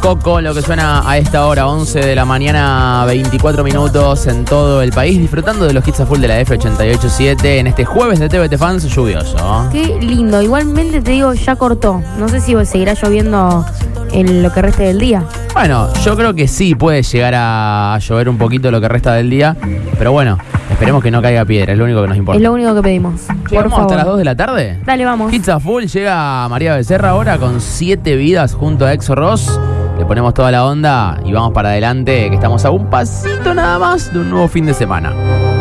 Coco, lo que suena a esta hora, 11 de la mañana, 24 minutos en todo el país, disfrutando de los hits a full de la F88.7 en este jueves de TVT Fans lluvioso. Qué lindo. Igualmente te digo, ya cortó. No sé si seguirá lloviendo en lo que reste del día. Bueno, yo creo que sí puede llegar a llover un poquito lo que resta del día, pero bueno, esperemos que no caiga piedra, es lo único que nos importa. Es lo único que pedimos. ¿Llegamos hasta las 2 de la tarde? Dale, vamos. Hits a full, llega María Becerra ahora con 7 vidas junto a Exo Ross. Le ponemos toda la onda y vamos para adelante, que estamos a un pasito nada más de un nuevo fin de semana.